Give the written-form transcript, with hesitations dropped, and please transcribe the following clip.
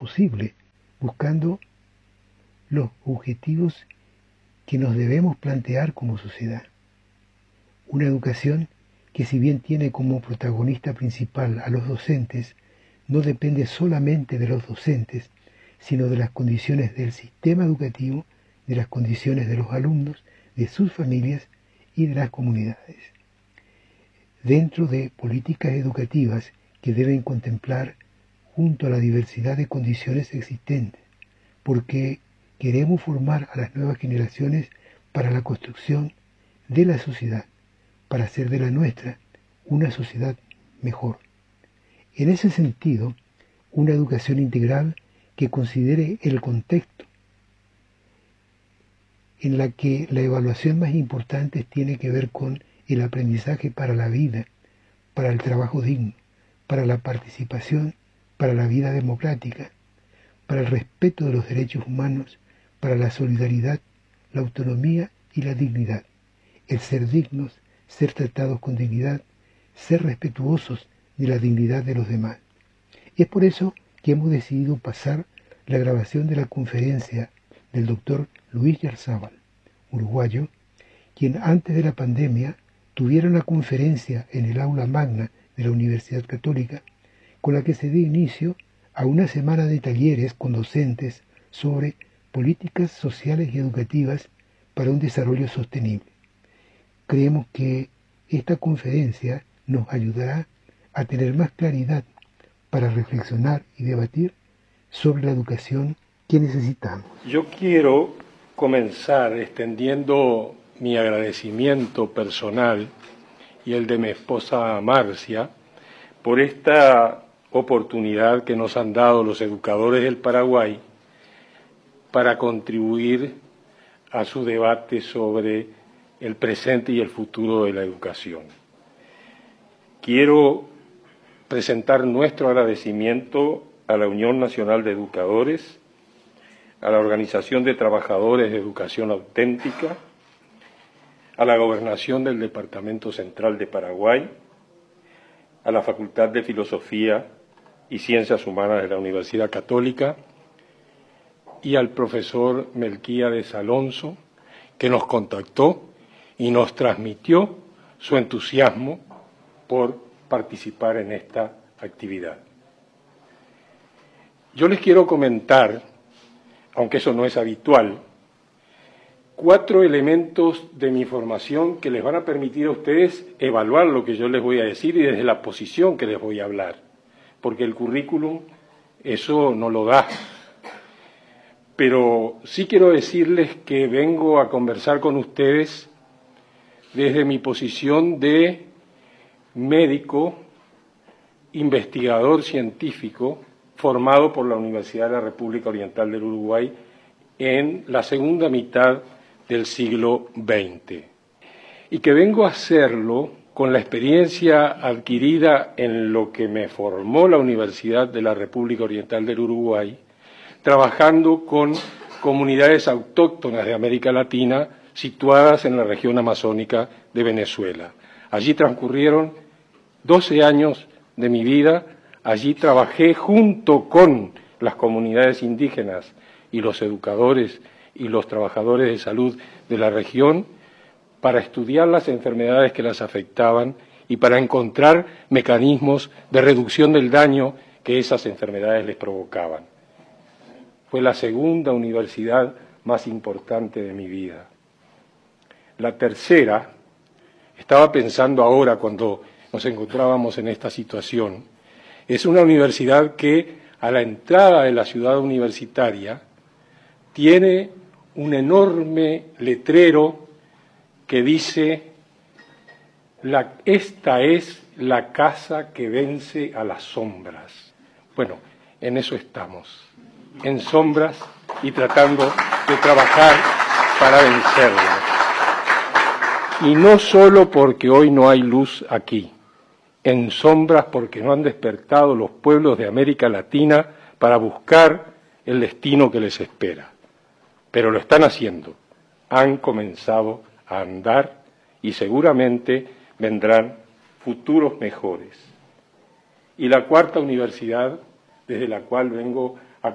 posible, buscando los objetivos que nos debemos plantear como sociedad. Una educación que, si bien tiene como protagonista principal a los docentes, no depende solamente de los docentes, sino de las condiciones del sistema educativo, de las condiciones de los alumnos, de sus familias y de las comunidades. Dentro de políticas educativas que deben contemplar junto a la diversidad de condiciones existentes, porque queremos formar a las nuevas generaciones para la construcción de la sociedad, para hacer de la nuestra una sociedad mejor. En ese sentido, una educación integral que considere el contexto, en la que la evaluación más importante tiene que ver con el aprendizaje para la vida, para el trabajo digno, para la participación, para la vida democrática, para el respeto de los derechos humanos, para la solidaridad, la autonomía y la dignidad, el ser dignos, ser tratados con dignidad, ser respetuosos de la dignidad de los demás. Es por eso que hemos decidido pasar la grabación de la conferencia del doctor Luis Yarzábal, uruguayo, quien antes de la pandemia tuviera una conferencia en el aula magna de la Universidad Católica, con la que se dio inicio a una semana de talleres con docentes sobre políticas sociales y educativas para un desarrollo sostenible. Creemos que esta conferencia nos ayudará a tener más claridad para reflexionar y debatir sobre la educación que necesitamos. Yo quiero comenzar extendiendo mi agradecimiento personal y el de mi esposa Marcia por esta oportunidad que nos han dado los educadores del Paraguay para contribuir a su debate sobre el presente y el futuro de la educación. Quiero presentar nuestro agradecimiento a la Unión Nacional de Educadores, a la Organización de Trabajadores de Educación Auténtica, a la Gobernación del Departamento Central de Paraguay, a la Facultad de Filosofía y Ciencias Humanas de la Universidad Católica y al profesor Melquíades Alonso, que nos contactó y nos transmitió su entusiasmo por participar en esta actividad. Yo les quiero comentar, aunque eso no es habitual, 4 elementos de mi formación que les van a permitir a ustedes evaluar lo que yo les voy a decir y desde la posición que les voy a hablar, porque el currículum eso no lo da. Pero sí quiero decirles que vengo a conversar con ustedes desde mi posición de médico, investigador científico, formado por la Universidad de la República Oriental del Uruguay en la segunda mitad del siglo XX. Y que vengo a hacerlo con la experiencia adquirida en lo que me formó la Universidad de la República Oriental del Uruguay, trabajando con comunidades autóctonas de América Latina situadas en la región amazónica de Venezuela. Allí transcurrieron 12 años de mi vida, allí trabajé junto con las comunidades indígenas y los educadores y los trabajadores de salud de la región para estudiar las enfermedades que las afectaban y para encontrar mecanismos de reducción del daño que esas enfermedades les provocaban. Fue la segunda universidad más importante de mi vida. La tercera, estaba pensando ahora cuando nos encontrábamos en esta situación, es una universidad que a la entrada de la ciudad universitaria tiene un enorme letrero que dice: esta es la casa que vence a las sombras. Bueno, en eso estamos, en sombras y tratando de trabajar para vencerlas. Y no solo porque hoy no hay luz aquí, en sombras porque no han despertado los pueblos de América Latina para buscar el destino que les espera. Pero lo están haciendo, han comenzado a andar y seguramente vendrán futuros mejores. Y la cuarta universidad, desde la cual vengo